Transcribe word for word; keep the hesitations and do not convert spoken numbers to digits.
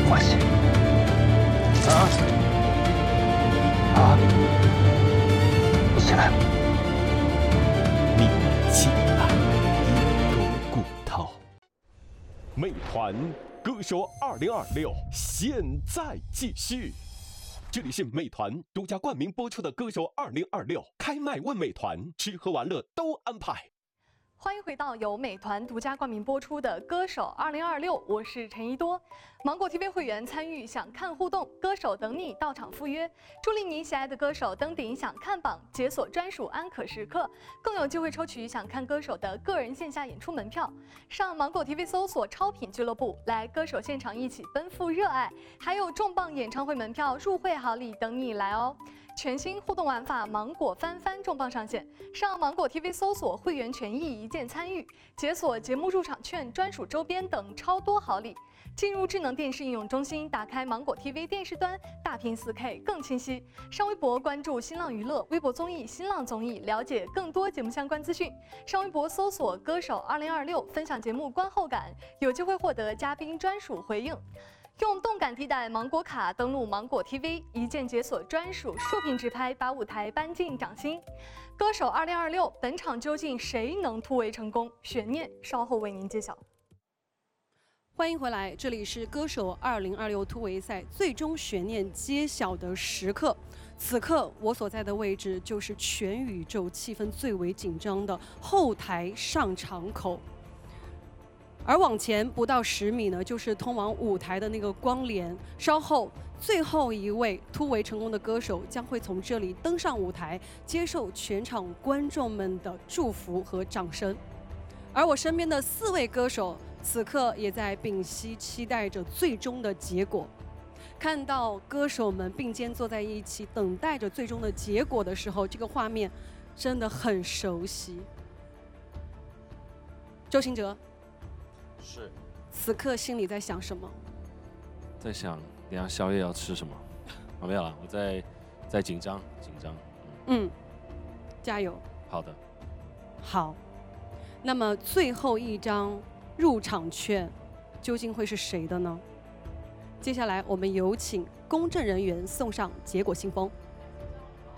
关系。啊啊！起来！ 你起来，一如骨头。美团歌手二零二六现在继续。这里是美团独家冠名播出的《歌手二零二六》，开麦问美团，吃喝玩乐都安排。 欢迎回到由美团独家冠名播出的《歌手二零二六》，我是陈一多。芒果 T V 会员参与想看互动，歌手等你到场赴约，助力你喜爱的歌手登顶想看榜，解锁专属安可时刻，更有机会抽取想看歌手的个人线下演出门票。上芒果 T V 搜索超品俱乐部，来歌手现场一起奔赴热爱，还有重磅演唱会门票入会好礼等你来哦！全新互动玩法芒果翻翻重磅上线，上芒果 T V 搜索会员权益一键参与，解锁节目入场券、专属周边等超多好礼。进入智能电视应用中心，打开芒果 T V 电视端，大屏 四K 更清晰。上微博关注新浪娱乐，微博综艺新浪综艺，了解更多节目相关资讯。上微博搜索歌手二零二六，分享节目观后感，有机会获得嘉宾专属回应。用动感地带芒果卡登录芒果 T V， 一键解锁专属竖屏直拍，把舞台搬进掌心。歌手二零二六本场究竟谁能突围成功？悬念稍后为您揭晓。 欢迎回来，这里是歌手二零二六突围赛最终悬念揭晓的时刻。此刻我所在的位置就是全宇宙气氛最为紧张的后台上场口。而往前不到十米呢，就是通往舞台的那个光帘。稍后，最后一位突围成功的歌手将会从这里登上舞台，接受全场观众们的祝福和掌声。而我身边的四位歌手，此刻也在屏息期待着最终的结果。看到歌手们并肩坐在一起，等待着最终的结果的时候，这个画面真的很熟悉。周兴哲。 是， 此刻心里在想什么？ 在想等下宵夜要吃什么？啊，没有了，我在在紧张，紧张。 嗯，加油。 好的。 好，那么最后一张入场券究竟会是谁的呢？接下来我们有请公证人员送上结果信封。